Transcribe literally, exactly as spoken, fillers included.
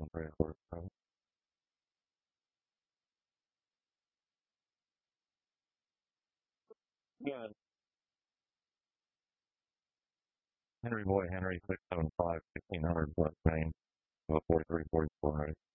Andrea Horton. Yeah, Henry Boy Henry, six seven five, fifteen hundred, West Main, uh, forty-three forty-four.